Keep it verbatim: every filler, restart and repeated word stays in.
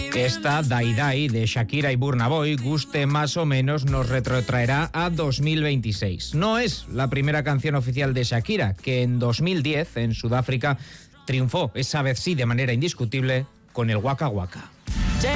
Esta Dai Dai de Shakira y Burna Boy, guste más o menos, nos retrotraerá a dos mil veintiséis. No es la primera canción oficial de Shakira, que en dos mil diez, en Sudáfrica, triunfó, esa vez sí de manera indiscutible, con el Waka Waka.